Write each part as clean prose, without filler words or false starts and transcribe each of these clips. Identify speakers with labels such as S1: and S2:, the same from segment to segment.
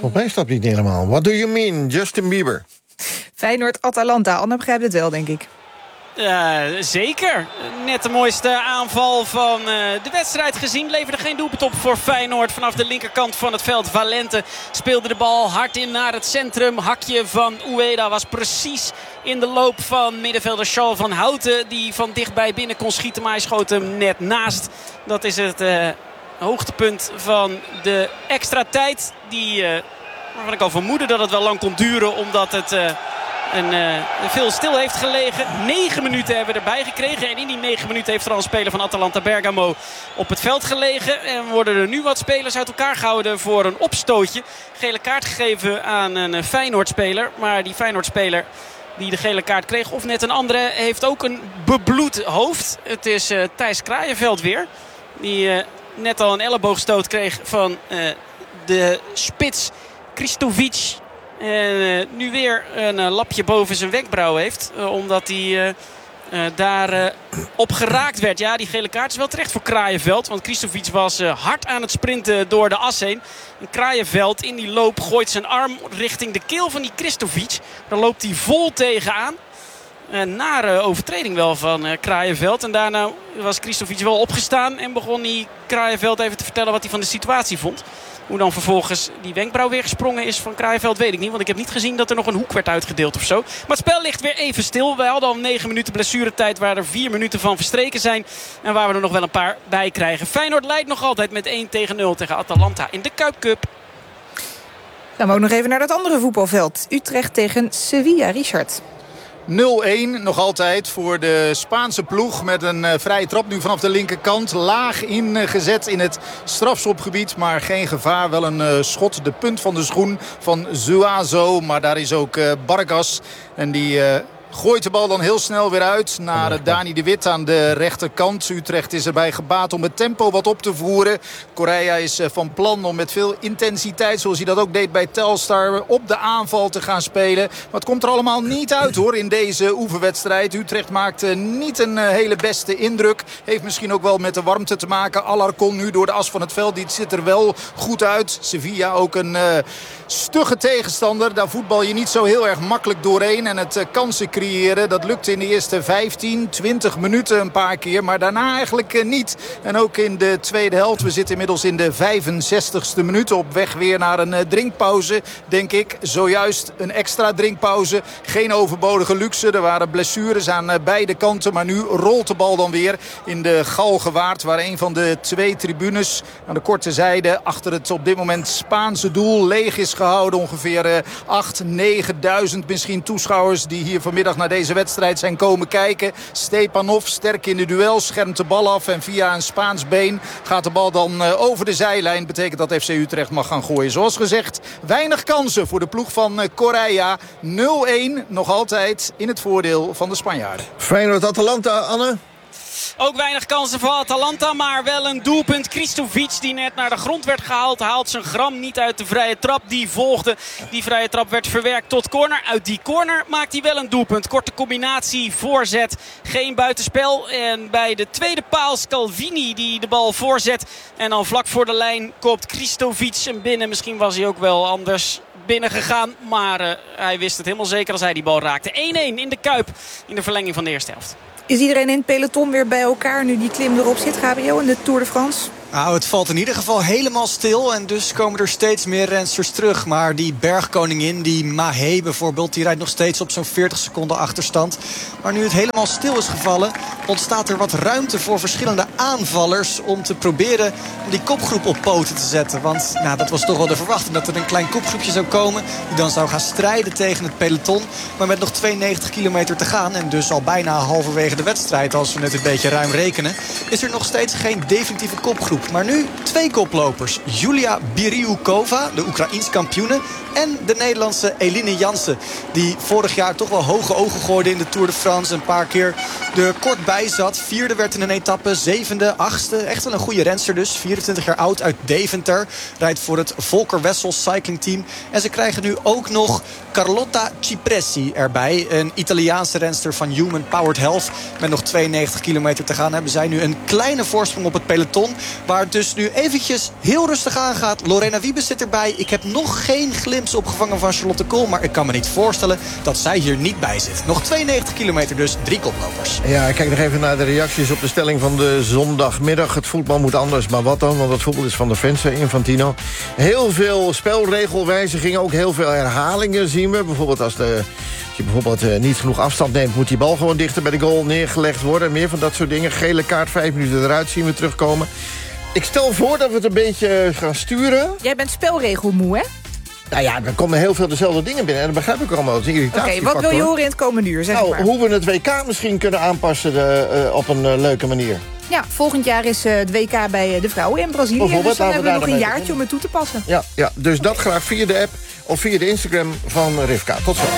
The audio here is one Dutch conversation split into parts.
S1: Op mij staat niet helemaal. What do you mean, Justin Bieber?
S2: Feyenoord-Atalanta. Anne begrijpt het wel, denk ik.
S3: Zeker. Net de mooiste aanval van de wedstrijd gezien. Leverde geen doelpunt op voor Feyenoord. Vanaf de linkerkant van het veld. Valente speelde de bal hard in naar het centrum. Hakje van Ueda was precies in de loop van middenvelder Charles van Houten. Die van dichtbij binnen kon schieten. Maar hij schoot hem net naast. Dat is het hoogtepunt van de extra tijd. Waarvan ik al vermoedde dat het wel lang kon duren. Omdat het... veel stil heeft gelegen. 9 minuten hebben we erbij gekregen. En in die 9 minuten heeft er al een speler van Atalanta Bergamo op het veld gelegen. En worden er nu wat spelers uit elkaar gehouden voor een opstootje. Gele kaart gegeven aan een Feyenoord-speler. Maar die Feyenoord-speler die de gele kaart kreeg, of net een andere, heeft ook een bebloed hoofd. Het is Thijs Kraaienveld weer. Die net al een elleboogstoot kreeg van de spits Kristovic. En nu weer een lapje boven zijn wenkbrauw heeft. Omdat hij daar op geraakt werd. Ja, die gele kaart is wel terecht voor Kraaienveld. Want Kristovic was hard aan het sprinten door de as heen. En Kraaienveld in die loop gooit zijn arm richting de keel van die Kristovic. Daar loopt hij vol tegenaan. Een nare overtreding wel van Kraaienveld. En daarna was Kristovic wel opgestaan. En begon die Kraaienveld even te vertellen wat hij van de situatie vond. Hoe dan vervolgens die wenkbrauw weer gesprongen is van Kraaienveld, weet ik niet. Want ik heb niet gezien dat er nog een hoek werd uitgedeeld of zo. Maar het spel ligt weer even stil. Wij hadden al 9 minuten blessuretijd waar er 4 minuten van verstreken zijn. En waar we er nog wel een paar bij krijgen. Feyenoord leidt nog altijd met 1-0 tegen Atalanta in de Kuip Cup.
S2: Dan we ook nog even naar dat andere voetbalveld. Utrecht tegen Sevilla, Richard.
S4: 0-1 nog altijd voor de Spaanse ploeg met een vrije trap nu vanaf de linkerkant. Laag ingezet in het strafschopgebied, maar geen gevaar. Wel een schot, de punt van de schoen van Zuazo. Maar daar is ook Vargas en die... gooit de bal dan heel snel weer uit naar Dani de Wit aan de rechterkant. Utrecht is erbij gebaat om het tempo wat op te voeren. Correa is van plan om met veel intensiteit, zoals hij dat ook deed bij Telstar, op de aanval te gaan spelen. Maar het komt er allemaal niet uit hoor in deze oefenwedstrijd. Utrecht maakt niet een hele beste indruk. Heeft misschien ook wel met de warmte te maken. Alarcon nu door de as van het veld. Die zit er wel goed uit. Sevilla ook een stugge tegenstander. Daar voetbal je niet zo heel erg makkelijk doorheen. En het kansen creëren, dat lukte in de eerste 15, 20 minuten een paar keer. Maar daarna eigenlijk niet. En ook in de tweede helft. We zitten inmiddels in de 65ste minuut. Op weg weer naar een drinkpauze, denk ik. Zojuist een extra drinkpauze. Geen overbodige luxe. Er waren blessures aan beide kanten. Maar nu rolt de bal dan weer in de Galgenwaard. Waar een van de 2 tribunes aan de korte zijde achter het op dit moment Spaanse doel leeg is gehouden. Ongeveer 8.000-9.000 misschien toeschouwers die hier vanmiddag naar deze wedstrijd zijn komen kijken. Stepanov sterk in de duel, schermt de bal af en via een Spaans been gaat de bal dan over de zijlijn. Betekent dat FC Utrecht mag gaan gooien. Zoals gezegd, weinig kansen voor de ploeg van Correa. 0-1 nog altijd in het voordeel van de Spanjaarden.
S1: Feyenoord-Atalanta, Anne?
S3: Ook weinig kansen voor Atalanta, maar wel een doelpunt. Kristovic die net naar de grond werd gehaald. Haalt zijn gram niet uit de vrije trap. Die volgde. Die vrije trap werd verwerkt tot corner. Uit die corner maakt hij wel een doelpunt. Korte combinatie, voorzet. Geen buitenspel. En bij de tweede paal Scalvini die de bal voorzet. En dan vlak voor de lijn koopt Kristovic hem binnen. Misschien was hij ook wel anders binnengegaan. Maar hij wist het helemaal zeker als hij die bal raakte. 1-1 in de Kuip in de verlenging van de eerste helft.
S2: Is iedereen in het peloton weer bij elkaar nu die klim erop zit, Gabriel, in de Tour de France?
S5: Nou, het valt in ieder geval helemaal stil. En dus komen er steeds meer rensters terug. Maar die bergkoningin, die Mahé bijvoorbeeld, die rijdt nog steeds op zo'n 40 seconden achterstand. Maar nu het helemaal stil is gevallen, ontstaat er wat ruimte voor verschillende aanvallers om te proberen om die kopgroep op poten te zetten. Want nou, dat was toch wel de verwachting dat er een klein kopgroepje zou komen die dan zou gaan strijden tegen het peloton. Maar met nog 92 kilometer te gaan en dus al bijna halverwege de wedstrijd, als we het een beetje ruim rekenen, is er nog steeds geen definitieve kopgroep. Maar nu 2 koplopers. Julia Biriukova, de Oekraïns kampioene, En de Nederlandse Eline Jansen, die vorig jaar toch wel hoge ogen gooide in de Tour de France. Een paar keer er kort bij zat. 4e werd in een etappe, 7e, 8e. Echt wel een goede renster dus. 24 jaar oud uit Deventer. Rijdt voor het Volker Wessels Cycling Team. En ze krijgen nu ook nog Carlotta Cipressi erbij. Een Italiaanse renster van Human Powered Health. Met nog 92 kilometer te gaan hebben zij nu een kleine voorsprong op het peloton. Waar het dus nu eventjes heel rustig aangaat. Lorena Wiebes zit erbij. Ik heb nog geen glimps opgevangen van Charlotte Kool. Maar ik kan me niet voorstellen dat zij hier niet bij zit. Nog 92 kilometer dus, 3 koplopers.
S1: Ja, ik kijk nog even naar de reacties op de stelling van de zondagmiddag. Het voetbal moet anders, maar wat dan? Want het voetbal is van de fans, Infantino. Heel veel spelregelwijzigingen, ook heel veel herhalingen zien we. Bijvoorbeeld als je niet genoeg afstand neemt, moet die bal gewoon dichter bij de goal neergelegd worden. Meer van dat soort dingen. Gele kaart, 5 minuten eruit zien we terugkomen. Ik stel voor dat we het een beetje gaan sturen.
S2: Jij bent spelregelmoe, hè?
S1: Nou ja, er komen heel veel dezelfde dingen binnen. En dat begrijp ik allemaal.
S2: Oké, wat wil je horen in het komende uur? Zeg maar.
S1: Hoe we het WK misschien kunnen aanpassen op een leuke manier.
S2: Ja, volgend jaar is het WK bij de vrouwen in Brazilië. Dus dan hebben we nog een jaartje om het toe te passen.
S1: Ja, dus dat graag via de app of via de Instagram van Rivka. Tot zo.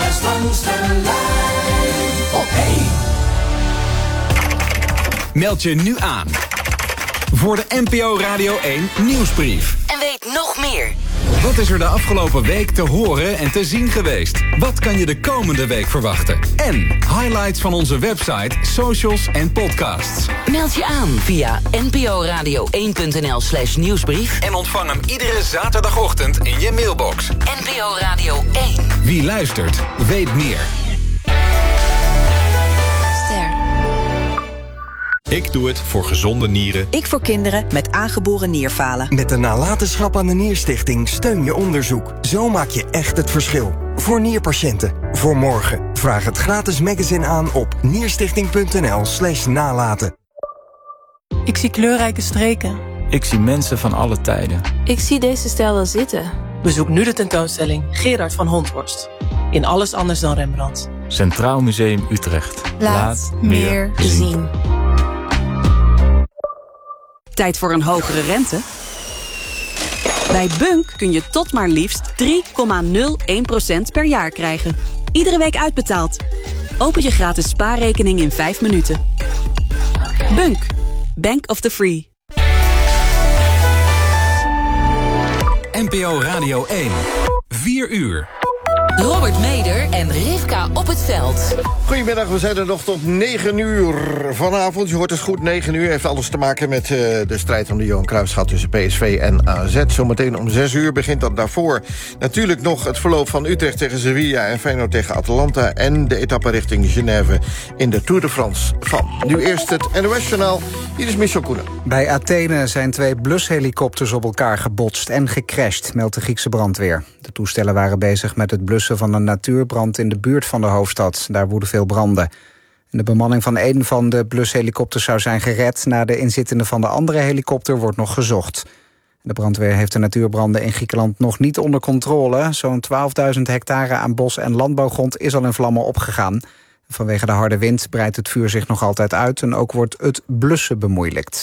S6: Meld je nu aan voor de NPO Radio 1 Nieuwsbrief.
S7: En weet nog meer.
S6: Wat is er de afgelopen week te horen en te zien geweest? Wat kan je de komende week verwachten? En highlights van onze website, socials en podcasts.
S7: Meld je aan via nporadio1.nl/nieuwsbrief.
S6: En ontvang hem iedere zaterdagochtend in je mailbox.
S7: NPO Radio 1.
S6: Wie luistert, weet meer.
S8: Ik doe het voor gezonde nieren.
S9: Ik voor kinderen met aangeboren nierfalen.
S10: Met de nalatenschap aan de Nierstichting steun je onderzoek. Zo maak je echt het verschil. Voor nierpatiënten. Voor morgen. Vraag het gratis magazine aan op nierstichting.nl/nalaten.
S11: Ik zie kleurrijke streken.
S12: Ik zie mensen van alle tijden.
S11: Ik zie deze stijl wel zitten. Bezoek nu de tentoonstelling Gerard van Honthorst. In Alles anders dan Rembrandt.
S12: Centraal Museum Utrecht.
S11: Laat meer zien.
S9: Tijd voor een hogere rente? Bij Bunk kun je tot maar liefst 3,01% per jaar krijgen. Iedere week uitbetaald. Open je gratis spaarrekening in 5 minuten. Bunk. Bank of the Free.
S6: NPO Radio 1. 4 uur.
S7: Robert Meder en Rivka op het veld.
S1: Goedemiddag, we zijn er nog tot 9 uur vanavond. Je hoort het goed, 9 uur. Heeft alles te maken met de strijd om de Johan Cruijffschaal tussen PSV en AZ. Zometeen om 6 uur begint dat daarvoor. Natuurlijk nog het verloop van Utrecht tegen Sevilla en Feyenoord tegen Atalanta. En de etappe richting Genève in de Tour de France van. Nu eerst het NOS-journaal. Hier is Michel Koenen.
S13: Bij Athene zijn 2 blushelikopters op elkaar gebotst en gecrashed, meldt de Griekse brandweer. De toestellen waren bezig met het blussen van een natuurbrand in de buurt van de hoofdstad. Daar woeden veel branden. En de bemanning van een van de blushelikopters zou zijn gered. Naar de inzittende van de andere helikopter wordt nog gezocht. De brandweer heeft de natuurbranden in Griekenland nog niet onder controle. Zo'n 12.000 hectare aan bos- en landbouwgrond is al in vlammen opgegaan. Vanwege de harde wind breidt het vuur zich nog altijd uit en ook wordt het blussen bemoeilijkt.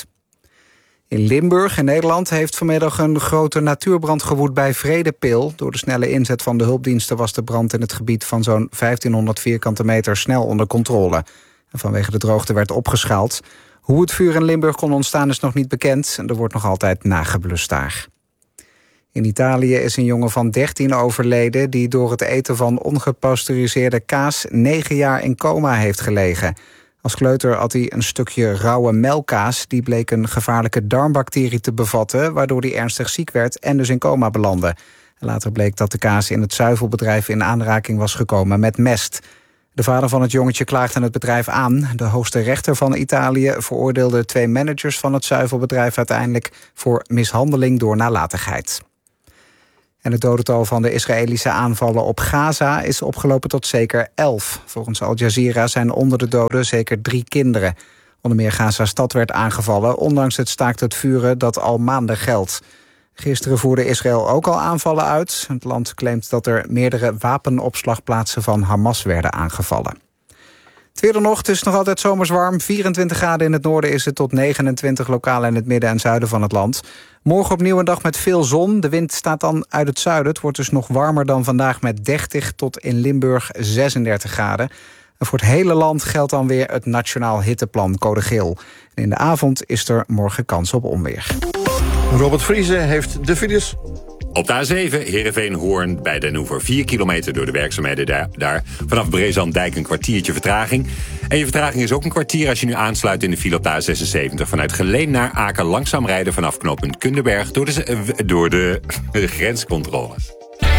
S13: In Limburg in Nederland heeft vanmiddag een grote natuurbrand gewoed bij Vredepil. Door de snelle inzet van de hulpdiensten was de brand in het gebied van zo'n 1500 vierkante meter snel onder controle. En vanwege de droogte werd opgeschaald. Hoe het vuur in Limburg kon ontstaan is nog niet bekend en er wordt nog altijd nageblust daar. In Italië is een jongen van 13 overleden die door het eten van ongepasteuriseerde kaas 9 jaar in coma heeft gelegen. Als kleuter at hij een stukje rauwe melkkaas. Die bleek een gevaarlijke darmbacterie te bevatten, waardoor hij ernstig ziek werd en dus in coma belandde. Later bleek dat de kaas in het zuivelbedrijf in aanraking was gekomen met mest. De vader van het jongetje klaagde het bedrijf aan. De hoogste rechter van Italië veroordeelde 2 managers van het zuivelbedrijf uiteindelijk voor mishandeling door nalatigheid. En het dodental van de Israëlische aanvallen op Gaza is opgelopen tot zeker 11. Volgens Al Jazeera zijn onder de doden zeker 3 kinderen. Onder meer Gaza-stad werd aangevallen, ondanks het staakt het vuren dat al maanden geldt. Gisteren voerde Israël ook al aanvallen uit. Het land claimt dat er meerdere wapenopslagplaatsen van Hamas werden aangevallen. Het weer dan nog, het is nog altijd zomers warm. 24 graden in het noorden is het tot 29 lokaal in het midden en zuiden van het land. Morgen opnieuw een dag met veel zon. De wind staat dan uit het zuiden. Het wordt dus nog warmer dan vandaag met 30 tot in Limburg 36 graden. En voor het hele land geldt dan weer het Nationaal Hitteplan code geel. En in de avond is er morgen kans op onweer.
S1: Robert Vriezen heeft de files.
S8: Op de A7 Heerenveen-Hoorn bij Den Oever. 4 kilometer door de werkzaamheden daar. Vanaf Brezandijk een kwartiertje vertraging. En je vertraging is ook een kwartier als je nu aansluit in de file op de A76. Vanuit Geleen naar Aken langzaam rijden vanaf knooppunt Kunderberg door de grenscontroles.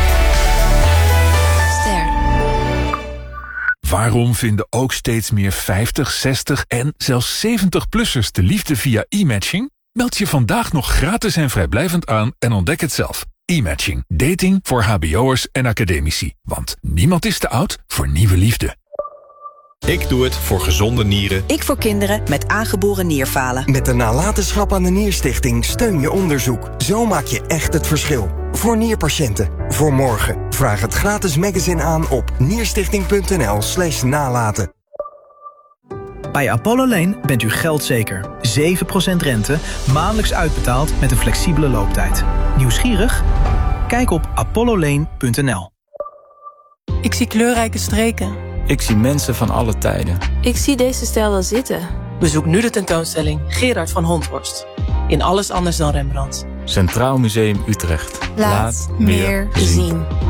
S14: Waarom vinden ook steeds meer 50, 60 en zelfs 70-plussers de liefde via e-matching? Meld je vandaag nog gratis en vrijblijvend aan en ontdek het zelf. E-matching. Dating voor hbo'ers en academici. Want niemand is te oud voor nieuwe liefde.
S8: Ik doe het voor gezonde nieren.
S15: Ik voor kinderen met aangeboren nierfalen.
S10: Met de nalatenschap aan de Nierstichting steun je onderzoek. Zo maak je echt het verschil. Voor nierpatiënten. Voor morgen. Vraag het gratis magazine aan op nierstichting.nl/nalaten.
S16: Bij Apollo Lane bent u geldzeker. 7% rente, maandelijks uitbetaald met een flexibele looptijd. Nieuwsgierig? Kijk op apollolane.nl.
S11: Ik zie kleurrijke streken.
S12: Ik zie mensen van alle tijden.
S11: Ik zie deze stijl wel zitten. Bezoek nu de tentoonstelling Gerard van Honthorst. In Alles anders dan Rembrandt.
S12: Centraal Museum Utrecht.
S2: Laat meer zien.